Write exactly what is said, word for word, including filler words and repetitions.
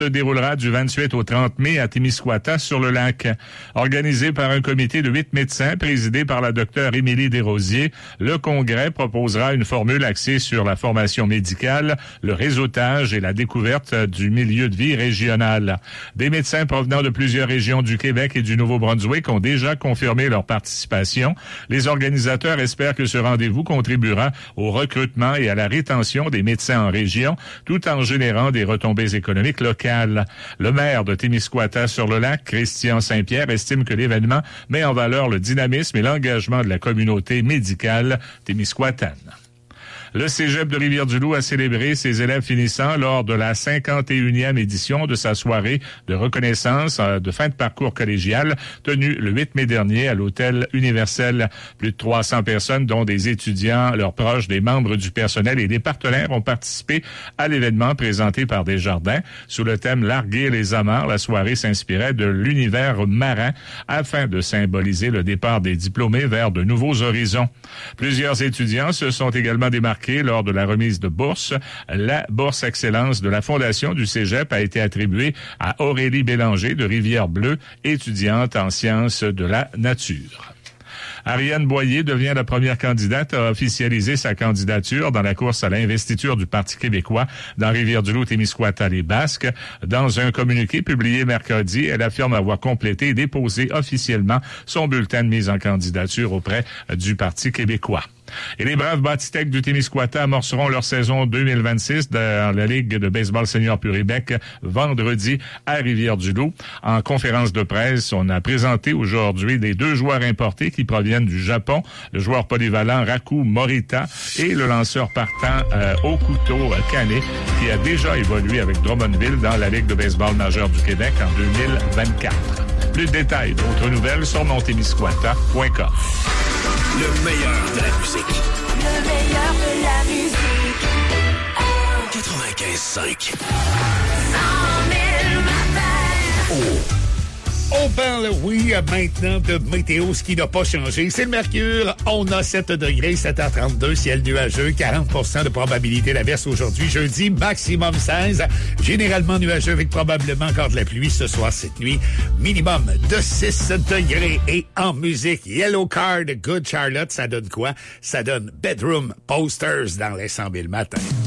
se déroulera du vingt-huit au trente mai à Témiscouata sur le lac. Organisé par un comité de huit médecins présidé par la docteure Émilie Desrosiers, le congrès proposera une formule axée sur la formation médicale, le réseautage et la découverte du milieu de vie régional. Des médecins provenant de plusieurs régions du Québec et du Nouveau-Brunswick ont déjà confirmé leur participation. Les organisateurs espèrent que ce rendez-vous contribuera au recrutement et à la rétention des médecins en région, tout en générant des retombées économiques locales. Le maire de Témiscouata-sur-le-Lac, Christian Saint-Pierre, estime que l'événement met en valeur le dynamisme et l'engagement de la communauté médicale témiscouatane. Le Cégep de Rivière-du-Loup a célébré ses élèves finissants lors de la cinquante et unième édition de sa soirée de reconnaissance de fin de parcours collégial tenue le huit mai dernier à l'Hôtel Universel. Plus de trois cents personnes, dont des étudiants, leurs proches, des membres du personnel et des partenaires ont participé à l'événement présenté par Desjardins. Sous le thème « Larguer les amarres », la soirée s'inspirait de l'univers marin afin de symboliser le départ des diplômés vers de nouveaux horizons. Plusieurs étudiants se sont également démarqués lors de la remise de bourse. La bourse Excellence de la Fondation du Cégep a été attribuée à Aurélie Bélanger de Rivière-Bleue, étudiante en sciences de la nature. Ariane Boyer devient la première candidate à officialiser sa candidature dans la course à l'investiture du Parti québécois dans Rivière-du-Loup, Témiscouata, les Basques. Dans un communiqué publié mercredi, elle affirme avoir complété et déposé officiellement son bulletin de mise en candidature auprès du Parti québécois. Et les braves Bâtitech du Témiscouata amorceront leur saison deux mille vingt-six dans la Ligue de baseball senior Puribec vendredi à Rivière-du-Loup. En conférence de presse, on a présenté aujourd'hui les deux joueurs importés qui proviennent du Japon, le joueur polyvalent Raku Morita et le lanceur partant euh, au couteau Canet, qui a déjà évolué avec Drummondville dans la Ligue de baseball majeur du Québec en deux mille vingt-quatre. Plus de détails, d'autres nouvelles sur mon témiscouata point com. Le meilleur de la musique. Le meilleur de la musique. quatre-vingt-quinze cinq. cent mille matins. Oh. On parle, oui, maintenant de météo, ce qui n'a pas changé. C'est le mercure. On a sept degrés, sept heures trente-deux, ciel nuageux, quarante pour cent de probabilité d'averse aujourd'hui. Jeudi, maximum seize. Généralement nuageux avec probablement encore de la pluie ce soir, cette nuit. Minimum de six degrés. Et en musique, Yellow Card, Good Charlotte, ça donne quoi? Ça donne Bedroom Posters dans les cent mille matins.